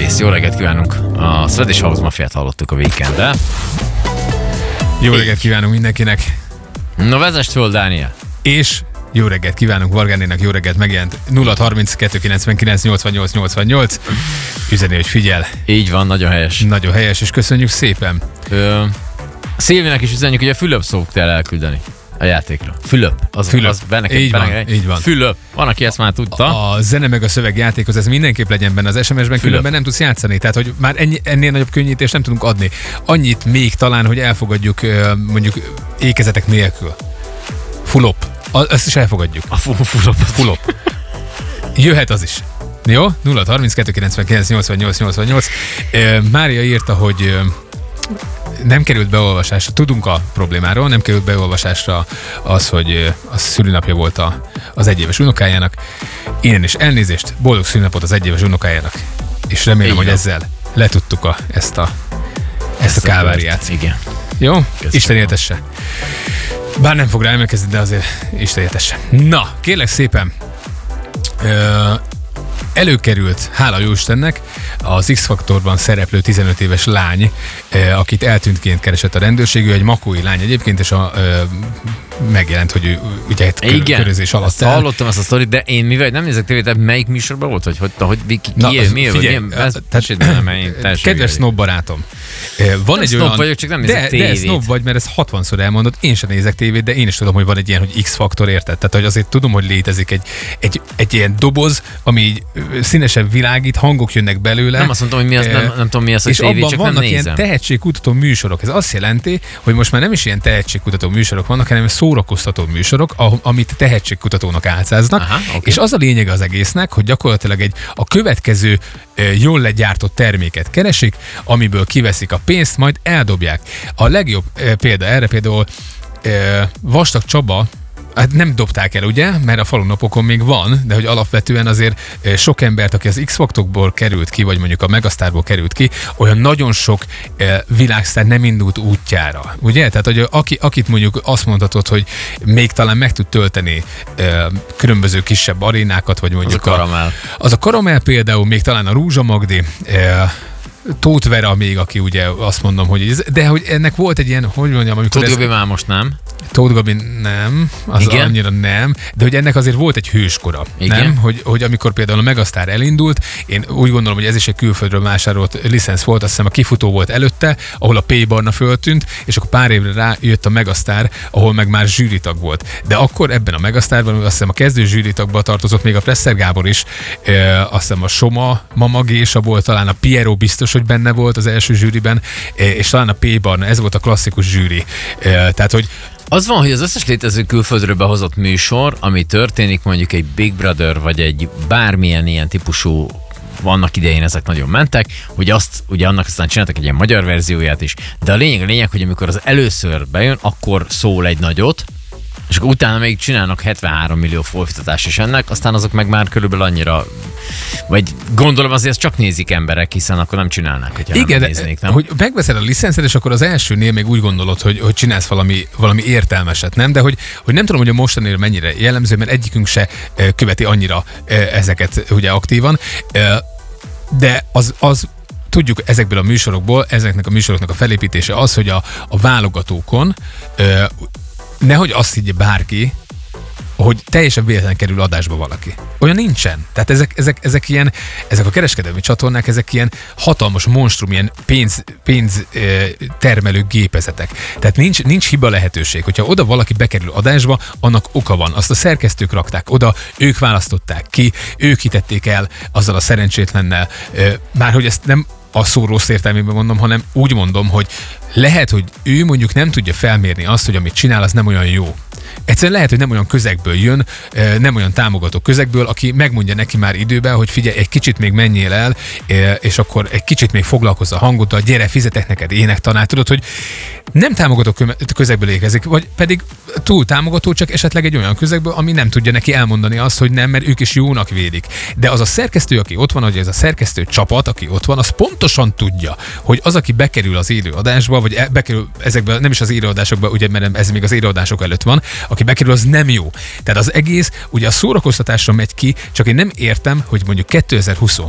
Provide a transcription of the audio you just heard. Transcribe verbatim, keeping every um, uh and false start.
Egész jó reggelt kívánunk. A Swedish House Mafiát hallottuk a Weekendel. Jó reggelt kívánunk mindenkinek. Na vezest föl, Dániel. És jó reggelt kívánunk Vargánénak, jó reggelt megjelent nulla harminckettő kilencvenkilenc nyolcvannyolc nyolcvannyolc. Üzeni, hogy figyel. Így van, nagyon helyes. Nagyon helyes, és köszönjük szépen. Ö, Szilvinek is üzenjük, hogy a Fülöp szót kell elküldeni a játékra. Fülöp. Az, Fülöp. Az benne, Így benne, van, benne, így van. Fülöp. Van, aki ezt már tudta. A zene meg a szöveg játékhoz, ez mindenképp legyen benne az es em es-ben, Fülöp. különben nem tudsz játszani. Tehát, hogy már ennyi, ennél nagyobb könnyítést nem tudunk adni. Annyit még talán, hogy elfogadjuk mondjuk ékezetek nélkül. Fulop. A- Ezt is elfogadjuk. A fu- Fulöp. Fulop. Jöhet az is. Jó? nulla harminckettő kilencvenkilenc nyolcvannyolc nyolcvannyolc. Mária írta, hogy nem került beolvasásra, tudunk a problémáról, nem került beolvasásra az, hogy a szülinapja volt a, az egyéves unokájának. Innen is elnézést, boldog szülinapot az egyéves unokájának. És remélem, Így hogy van. ezzel letudtuk a, ezt a, ezt a káváriát. Igen. Jó? Köszönöm. Isten éltesse. Bár nem fog rá emlékezni, de azért Isten éltesse. Na, kérlek szépen, ö, előkerült, hála jó Istennek, az X-faktorban szereplő tizenöt éves lány, eh, akit eltűntként keresett a rendőrség, ő egy makói lány egyébként, és a, eh, megjelent, hogy ő ugye kör, Igen, körözés alatt azt áll. hallottam ezt a sztorit, de én mivel nem nézek tévét, melyik műsorban volt, hogy, hogy, hogy ki, ki, Na, ki, az- mi, mi, figyelj, mi, ez, tehát- tehát, nem, én teljesen Kedves hülye snob barátom, eh, van Nem egy snob olyan... vagyok, csak nem nézek de, de tévét. snob vagy, mert ezt hatvanszor elmondod, én sem nézek tévét, de én is tudom, hogy van egy ilyen, hogy X-faktor, érted? Tehát, hogy azért tudom, hogy létezik egy, egy, egy ilyen doboz, ami így ö, színesen világít, hangok jönnek belőle. Nem azt mondtam, hogy mi az, nem, Eh, nem tudom mi az, hogy és tévé, abban csak vannak nem ilyen nézem. tehetségkutató műsorok. Ez azt jelenti, hogy most már nem is ilyen tehetségkutató műsorok vannak, hanem szórakoztató műsorok, ah- amit tehetségkutatónak álcáznak. Aha, oké. És az a lényege az egésznek, hogy gyakorlatilag egy a következő eh, jól legyártott terméket keresik, amiből kiveszik a pénzt, majd eldobják. A legjobb eh, példa erre például eh, Vastag Csaba, hát nem dobták el, ugye, mert a falunapokon még van, de hogy alapvetően azért eh, sok embert, aki az X-faktokból került ki, vagy mondjuk a Megasztárból került ki, olyan nagyon sok eh, világsztár nem indult útjára, ugye? Tehát, hogy aki, akit mondjuk azt mondhatod, hogy még talán meg tud tölteni eh, különböző kisebb arénákat, vagy mondjuk Az a Karamell. az a Karamell például, még talán a Rúzsa Magdi, eh, Tóth Vera még, aki ugye azt mondom, hogy ez, de hogy ennek volt egy ilyen, hogy mondjam, amikor Tóth ez... Gabi már most nem. Tóth Gabi nem, az Igen? annyira nem, de hogy ennek azért volt egy hőskora, Igen? nem? Hogy, hogy amikor például a Megasztár elindult, én úgy gondolom, hogy ez is egy külföldről vásárolt licensz volt, azt hiszem a Kifutó volt előtte, ahol a P-barna föltűnt, és akkor pár évre rá jött a Megasztár, ahol meg már zsűritag volt. De akkor ebben a Megasztárban, azt hiszem a kezdő zsűritagba tartozott még a Presser Gábor is, e, azt hiszem a Soma, Mama Gésa volt, talán a Piero biztos, hogy benne volt az első zsűriben, e, és talán a P-barna, ez volt a klasszikus zsűri. E, tehát, hogy Az van, hogy az összes létező külföldről behozott műsor, ami történik, mondjuk egy Big Brother, vagy egy bármilyen ilyen típusú, vannak idején ezek nagyon mentek, hogy azt, ugye annak aztán csináltak egy ilyen magyar verzióját is, de a lényeg a lényeg, hogy amikor az először bejön, akkor szól egy nagyot, és akkor utána még csinálnak hetvenhárom millió folytatást is ennek, aztán azok meg már körülbelül annyira, vagy gondolom azért csak nézik emberek, hiszen akkor nem csinálnák, hogyha igen, nem de, néznék, nem? hogy megveszed a licenszed, és akkor az elsőnél még úgy gondolod, hogy, hogy csinálsz valami, valami értelmeset, nem? De hogy, hogy nem tudom, hogy a mostanére mennyire jellemző, mert egyikünk se eh, követi annyira eh, ezeket ugye aktívan, eh, de az, az tudjuk ezekből a műsorokból, ezeknek a műsoroknak a felépítése az, hogy a, a válogatókon eh, nehogy azt higgye bárki, hogy teljesen véletlen kerül adásba valaki. Olyan nincsen. Tehát ezek, ezek, ezek ilyen, ezek a kereskedelmi csatornák, ezek ilyen hatalmas monstrum, ilyen pénz, pénz eh, termelő gépezetek. Tehát nincs, nincs hiba lehetőség. Hogyha oda valaki bekerül adásba, annak oka van. Azt a szerkesztők rakták oda, ők választották ki, ők hitették el azzal a szerencsétlennel. Eh, már hogy ezt nem a szó rossz értelmében mondom, hanem úgy mondom, hogy lehet, hogy ő mondjuk nem tudja felmérni azt, hogy amit csinál, az nem olyan jó. Egyszerűen lehet, hogy nem olyan közegből jön, nem olyan támogató közegből, aki megmondja neki már időben, hogy figyelj, egy kicsit még menjél el, és akkor egy kicsit még foglalkozz a hangoddal, gyere, fizetek neked énektanát, tudod, hogy nem támogató közegből érkezik, vagy pedig túl támogató, csak esetleg egy olyan közegből, ami nem tudja neki elmondani azt, hogy nem, mert ők is jónak védik. De az a szerkesztő, aki ott van, vagy ez a szerkesztő csapat, aki ott van, az pontosan tudja, hogy az, aki bekerül az élőadásba, vagy bekerül ezekbe, nem is az élőadásokba, ugye, mert ez még az élőadások előtt van, aki bekerül, az nem jó. Tehát az egész, ugye a szórakoztatásra megy ki, csak én nem értem, hogy mondjuk kétezer-húsz